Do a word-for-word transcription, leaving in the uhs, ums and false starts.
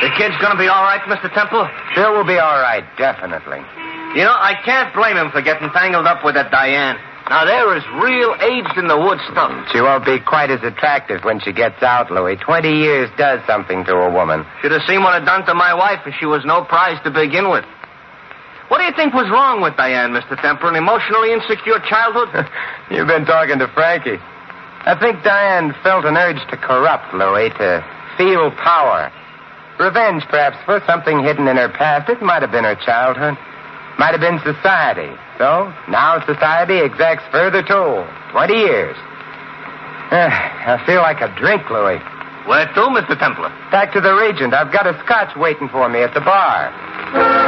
The kid's gonna be all right, Mister Temple? Bill will be all right, definitely. You know, I can't blame him for getting tangled up with that Diane. Now, there is real aged-in-the-wood stuff. She won't be quite as attractive when she gets out, Louis. Twenty years does something to a woman. Should have seen what it done to my wife if she was no prize to begin with. What do you think was wrong with Diane, Mister Temple? An emotionally insecure childhood? You've been talking to Frankie. I think Diane felt an urge to corrupt, Louis, to feel power. Revenge, perhaps, for something hidden in her past. It might have been her childhood. Might have been society. So, now society exacts further toll. Twenty years. Uh, I feel like a drink, Louis. Where to, Mister Templar? Back to the Regent. I've got a scotch waiting for me at the bar.